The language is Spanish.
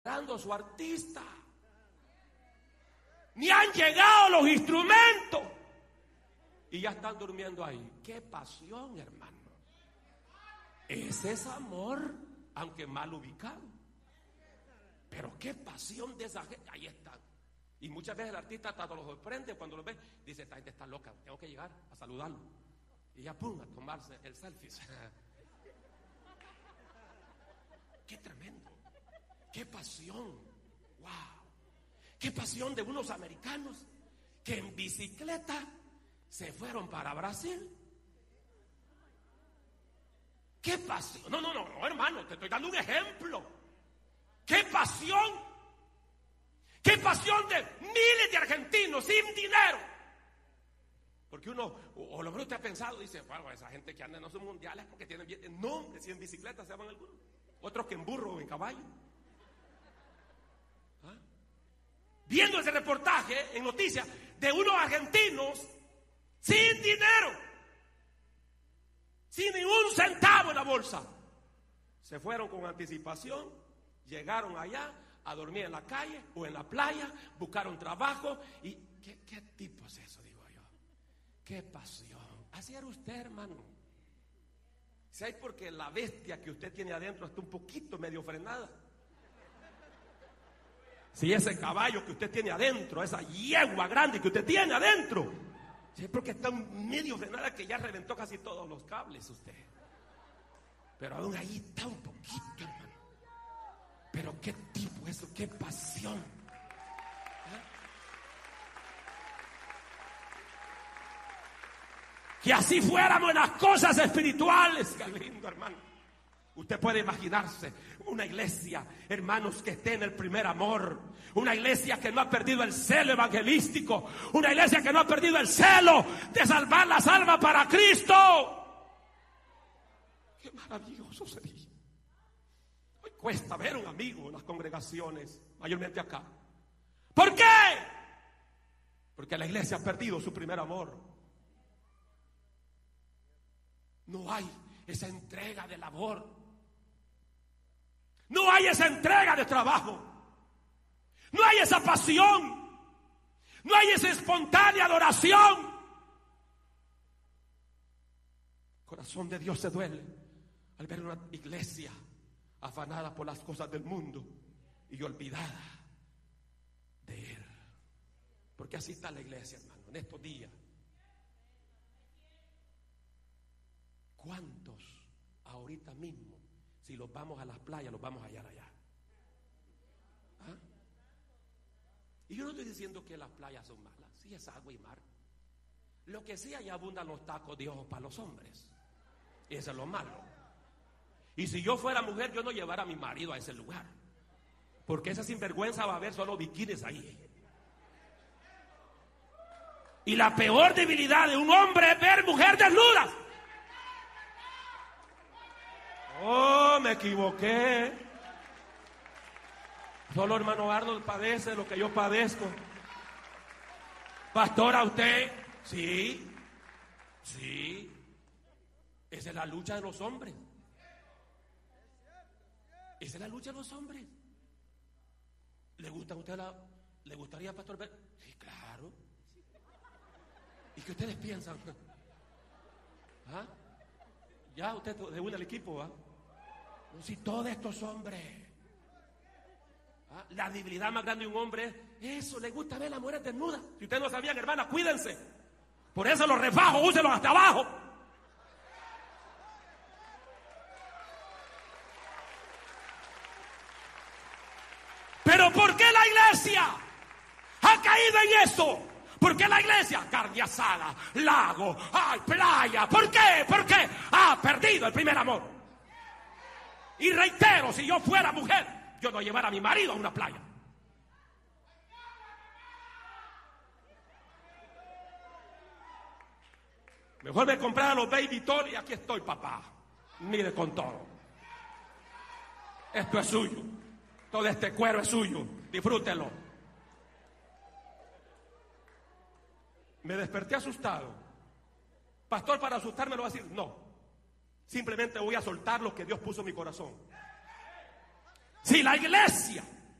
dando su artista. Ni han llegado los instrumentos y ya están durmiendo ahí. ¡Qué pasión, hermano! Ese es amor, aunque mal ubicado. Pero qué pasión de esa gente. Ahí están. Y muchas veces el artista hasta los sorprende cuando lo ve. Dice, esta gente está loca, tengo que llegar a saludarlo. Y ya pum, a tomarse el selfie. Qué tremendo. Qué pasión. Wow. Qué pasión de unos americanos que en bicicleta se fueron para Brasil. Qué pasión. No, hermano, te estoy dando un ejemplo. Qué pasión. Qué pasión de miles de argentinos sin dinero. Porque uno, o lo menos usted ha pensado, dice, bueno, esa gente que anda en esos mundiales porque tienen bien. No, si en bicicleta se van algunos. Otros que en burro o en caballo. ¿Ah? Viendo ese reportaje en noticias de unos argentinos sin dinero, sin ni un centavo en la bolsa, se fueron con anticipación, llegaron allá a dormir en la calle o en la playa, buscaron trabajo. ¿Y qué tipo es eso? Digo yo. Qué pasión. Así era usted, hermano. Si hay porque la bestia que usted tiene adentro está un poquito medio frenada. Si ese caballo que usted tiene adentro, esa yegua grande que usted tiene adentro, si es porque está medio frenada, que ya reventó casi todos los cables usted. Pero aún ahí está un poquito, hermano. Pero qué tipo eso, qué pasión. ¿Eh? Que así fuéramos en las cosas espirituales. Qué lindo, hermano. Usted puede imaginarse una iglesia, hermanos, que esté en el primer amor. Una iglesia que no ha perdido el celo evangelístico. Una iglesia que no ha perdido el celo de salvar las almas para Cristo. Qué maravilloso sería. Hoy cuesta ver un amigo en las congregaciones, mayormente acá. ¿Por qué? Porque la iglesia ha perdido su primer amor. No hay esa entrega de labor. No hay esa entrega de trabajo. No hay esa pasión. No hay esa espontánea adoración. El corazón de Dios se duele al ver una iglesia afanada por las cosas del mundo y olvidada de Él. Porque así está la iglesia, hermano, en estos días. ¿Cuántos ahorita mismo, si los vamos a las playas, los vamos a hallar allá? ¿Ah? Y yo no estoy diciendo que las playas son malas. Sí, es agua y mar. Lo que sí, allá abundan los tacos de ojos para los hombres. Y eso es lo malo. Y si yo fuera mujer, yo no llevara a mi marido a ese lugar. Porque esa sinvergüenza va a haber solo bikinis ahí. Y la peor debilidad de un hombre es ver mujer desnudas. Oh, me equivoqué. Solo hermano Arnold padece lo que yo padezco. Pastora, usted, sí. Esa es la lucha de los hombres. Esa es la lucha de los hombres. ¿Le gusta a usted le gustaría, pastor, ver? Sí, claro. ¿Y qué ustedes piensan? ¿Ah? Ya usted se une al equipo, ¿va? No, si todos estos hombres, ¿ah? La debilidad más grande de un hombre es eso, le gusta ver a las mujeres desnudas. Si ustedes no sabían, hermanas, cuídense. Por eso los refajos, úsenlos hasta abajo. Pero ¿por qué la iglesia ha caído en eso? ¿Por qué la iglesia? Carne asada, lago, playa. ¿Por qué? ¿Por qué? Ha perdido el primer amor. Y reitero, si yo fuera mujer, yo no llevara a mi marido a una playa. Mejor me comprara los baby doll y aquí estoy, papá. Mire con todo. Esto es suyo. Todo este cuero es suyo. Disfrútelo. Me desperté asustado. Pastor, para asustarme lo va a decir, no. Simplemente voy a soltar lo que Dios puso en mi corazón. Si la iglesia